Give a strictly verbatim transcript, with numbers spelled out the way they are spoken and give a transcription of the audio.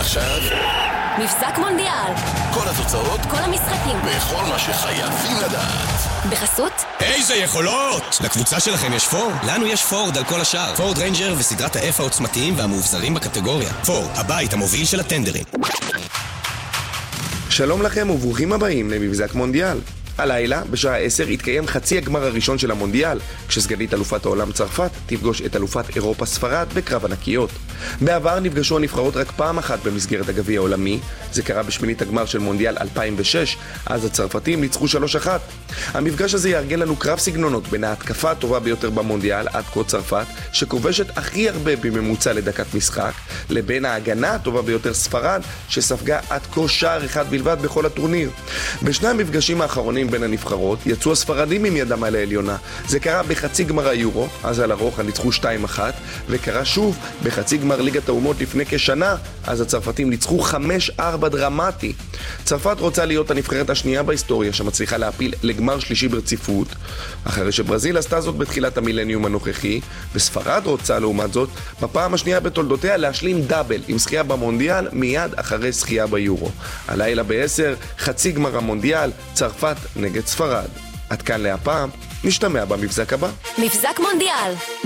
ועכשיו מבזק מונדיאל. כל התוצאות, כל המשחקים וכל מה שחייבים לדעת. בחסות איזה יכולות! לקבוצה שלכם יש פורד? לנו יש פורד על כל השאר. פורד ריינג'ר וסדרת ה-F העוצמתיים והמאובזרים בקטגוריה. פורד, הבית המוביל של הטנדרים. שלום לכם וברוכים הבאים למבזק מונדיאל. הלילה, בשעה עשר, יתקיים חצי הגמר הראשון של המונדיאל, כשסגנית אלופת העולם צרפת תפגוש את אלופת אירופה ספרד בקרב ענקיות. בעבר נפגשו הנבחרות רק פעם אחת במסגרת הגביע העולמי, זה קרה בשמינית הגמר של מונדיאל אלפיים ושש, אז הצרפתים ניצחו שלוש אחת. המפגש הזה יארגן לנו קרב סגנונות בין ההתקפה הטובה ביותר במונדיאל, עד כה צרפת, שכובשת הכי הרבה בממוצע לדקת משחק, לבין ההגנה הטובה ביותר ספרד, שספגה עד כה שער אחד בלבד בכל הטורניר. בשני המפגשים האחרונים בין הנבחרות יצאו הספרדים עם ידם על העליונה. זה קרה בחצי גמר היורו, אז על הרוחב ניצחו שתיים אחת, וקרה שוב בחצי גמר ליגת האומות לפני כשנה, אז הצרפתים ניצחו חמש ארבע דרמטי. צרפת רוצה להיות הנבחרת השנייה בהיסטוריה שמצליחה להפיל לגמר שלישי ברציפות, אחרי שברזיל עשתה זאת בתחילת המילניום הנוכחי, וספרד רוצה לעומת זאת בפעם השנייה בתולדותיה להשלים דאבל עם זכייה במונדיאל מיד אחרי זכייה ביורו. הלילה בעשר, חצי גמר המונדיאל, צרפת נגד ספרד. עד כאן להפעם, נשתמע במבזק הבא. מבזק מונדיאל